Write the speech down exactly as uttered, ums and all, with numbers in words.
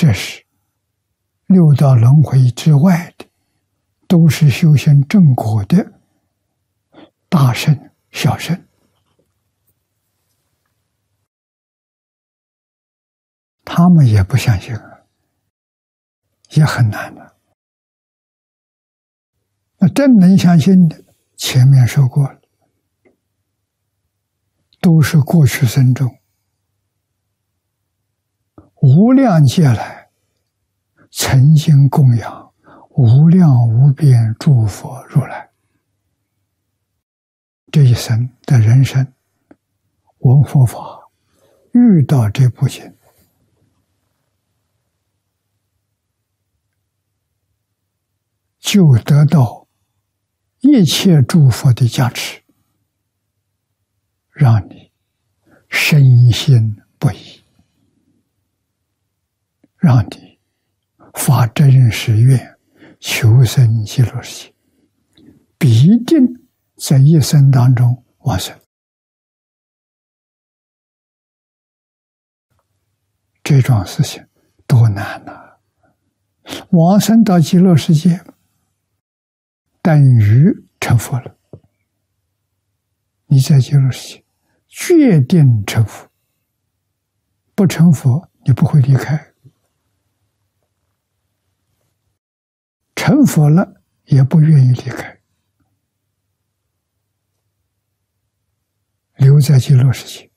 这是六道轮回之外的，都是修行正果的大圣小圣，他们也不相信啊，也很难的。那真能相信的，前面说过了，都是过去生中无量劫来曾经供养无量无边诸佛如来，这一生的人生闻佛法，遇到这部经，就得到一切诸佛的加持，让你深信不疑，让你发真实愿求生极乐世界，必定在一生当中往生。这桩事情多难啊！往生到极乐世界，等于成佛了。你在极乐世界决定成佛，不成佛你不会离开，成佛了也不愿意离开，留在极乐世界